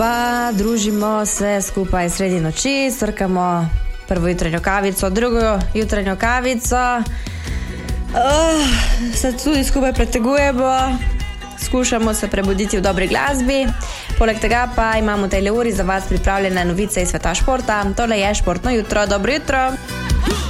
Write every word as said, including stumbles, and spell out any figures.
Pa družimo se skupaj sredi noči, srkamo prvo jutranjo kavico, drugo jutranjo kavico, uh, se tudi skupaj pretegujemo, skušamo se prebuditi v dobri glasbi. Poleg tega pa imamo v tej uri za vas pripravljene novice iz sveta športa. Tole je Športno jutro. Dobro jutro!